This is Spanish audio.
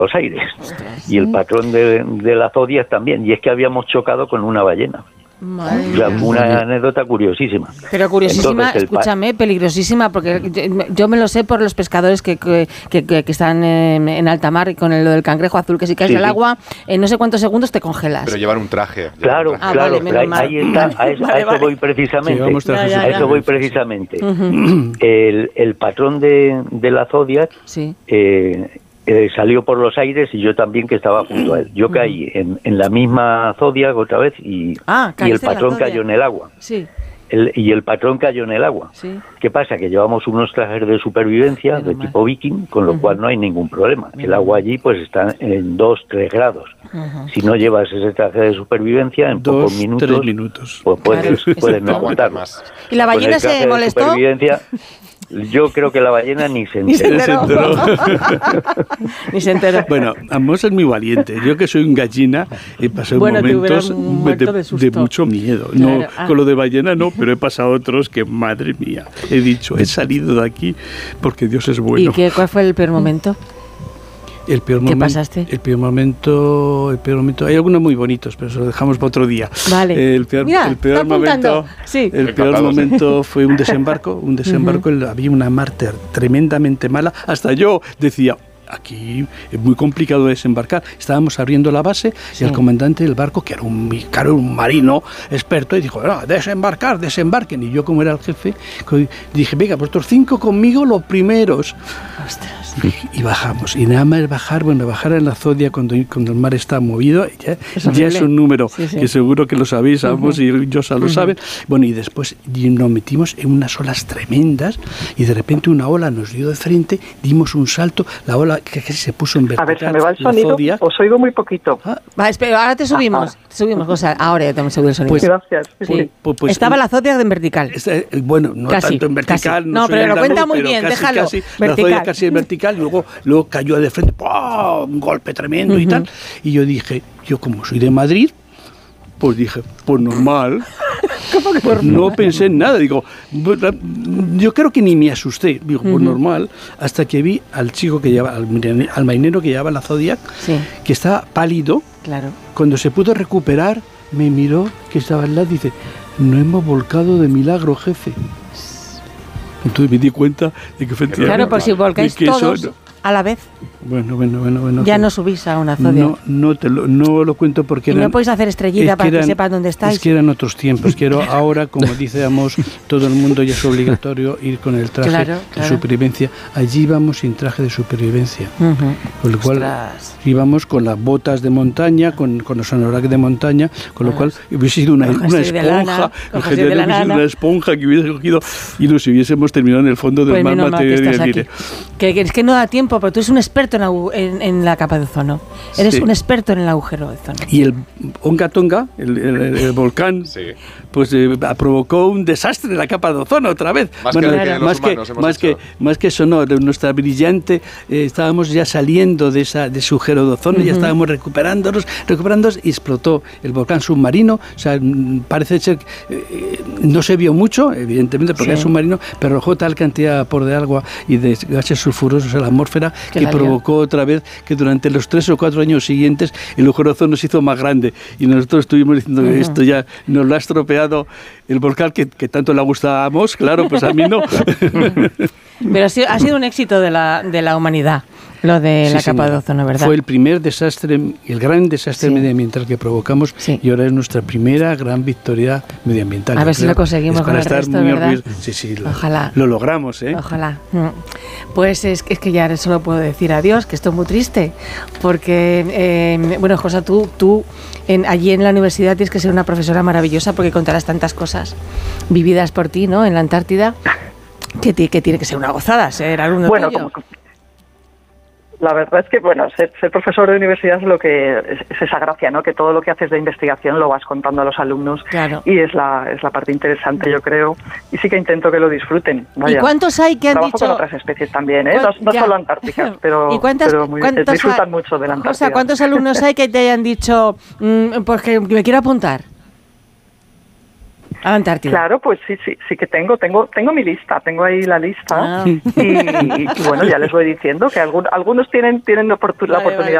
los aires. Y el patrón de la Zodiac también. Y es que habíamos chocado con una ballena. Madre O sea, mía. una anécdota curiosísima. Pero curiosísima, Entonces, escúchame, peligrosísima, porque yo me lo sé por los pescadores que están en alta mar y con lo del cangrejo azul, que si caes al agua, en no sé cuántos segundos te congelas. Pero llevar un traje. Claro, vale, pero ahí está, a eso voy precisamente. A eso voy precisamente. El patrón de la Zodiac salió por los aires y yo también, que estaba junto a él. Yo caí en la misma Zodiac otra vez y el patrón cayó en el agua. Sí. Y el patrón cayó en el agua. Sí. ¿Qué pasa? Que llevamos unos trajes de supervivencia de tipo viking, con lo cual no hay ningún problema. El agua allí pues está en 2-3 grados. Si no llevas ese traje de supervivencia, en pocos minutos, 3 minutos, pues puedes no aguantar más. ¿Y la ballena se molestó? Yo creo que la ballena ni se enteró. Ni se enteró. Bueno, Amos es muy valiente. Yo, que soy un gallina, he pasado momentos de mucho miedo. Claro. No, con lo de ballena no, pero he pasado otros que, madre mía, he dicho, he salido de aquí porque Dios es bueno. ¿Y cuál fue el peor momento? ¿Qué pasaste? El peor momento, hay algunos muy bonitos, pero se los dejamos para otro día. Vale. El peor momento fue un desembarco. Había una mar tremendamente mala. Hasta yo decía, aquí es muy complicado desembarcar. Estábamos abriendo la base y el comandante del barco, que era un marino experto, y dijo, desembarquen. Y yo, como era el jefe, dije, venga, vosotros 5 conmigo, los primeros. Ostras. Y bajamos. Y nada más bajar en la Zodiac cuando el mar está movido, ya es un número que seguro que lo sabéis, Amos y Josa lo saben. Bueno, y después nos metimos en unas olas tremendas y de repente una ola nos dio de frente, dimos un salto, la ola que se puso en vertical. A ver, se me va el sonido, os oigo muy poquito. Espera, ahora te subimos. José, ahora ya te hemos subido el sonido. Pues, gracias. Pues, estaba la Zodiac en vertical. Bueno, no casi, tanto en vertical. No, pero lo cuenta muy bien, déjalo. La Zodiac casi en vertical, luego cayó de frente, ¡pum! Un golpe tremendo y tal. Y yo dije, como soy de Madrid, pues dije, pues normal. No pensé en nada, digo, yo creo que ni me asusté, digo, pues normal, hasta que vi al chico que llevaba, al marinero que llevaba la Zodiac, que estaba pálido. Claro. Cuando se pudo recuperar, me miró, que estaba al lado, y dice, no hemos volcado de milagro, jefe. Entonces me di cuenta de que efectivamente... Claro, pues si volcáis todos a la vez. Bueno. Ya no subís a una Zodiac. No lo cuento porque... ¿Y no podéis hacer estrellita para que sepan dónde estáis? Es que eran otros tiempos. Ahora, como decíamos, todo el mundo ya es obligatorio ir con el traje de supervivencia. Allí íbamos sin traje de supervivencia. Con lo cual íbamos con las botas de montaña, con los anoraks de montaña, con lo cual hubiese sido una esponja. Una esponja que hubiese cogido y nos hubiésemos terminado en el fondo del mar material. Que es que no da tiempo, pero tú eres un experto en la capa de ozono. Eres un experto en el agujero de ozono. Y el Onga Tonga, el volcán, pues provocó un desastre en la capa de ozono otra vez. Más que eso, no, nuestra brillante, estábamos ya saliendo de ese agujero de ozono, ya estábamos recuperándonos y explotó el volcán submarino. O sea, parece ser no se vio mucho, evidentemente, porque es submarino, pero arrojó tal cantidad de agua y de gases sulfurosos a la atmósfera que provocó otra vez que durante los 3 o 4 años siguientes el agujero de ozono se hizo más grande y nosotros estuvimos diciendo que esto ya nos lo ha estropeado el volcán que tanto le gustábamos, claro, pues a mí no. Pero ha sido un éxito de la humanidad, lo de la capa de ozono, ¿verdad? Fue el primer desastre, el gran desastre medioambiental que provocamos y ahora es nuestra primera gran victoria medioambiental. A ver si lo conseguimos con el resto, ¿verdad? Ojalá. Lo logramos, ¿eh? Ojalá. Pues es que ya solo puedo decir adiós, que estoy muy triste, porque, bueno, José, tú allí en la universidad tienes que ser una profesora maravillosa porque contarás tantas cosas vividas por ti, ¿no?, en la Antártida, que tiene que ser una gozada ser alumno tuyo. La verdad es que, ser profesor de universidad es lo que es esa gracia, ¿no? Que todo lo que haces de investigación lo vas contando a los alumnos y es la parte interesante, yo creo. Y sí que intento que lo disfruten. Vaya. ¿Y cuántos hay que han Trabajo dicho? con otras especies también, ¿eh? No solo antárticas, pero disfrutan mucho de la Antártida. O sea, ¿cuántos alumnos hay que te hayan dicho, pues que me quiero apuntar? A Antártida. Claro, pues sí que tengo mi lista, tengo ahí la lista y bueno, ya les voy diciendo que algunos tienen la oportunidad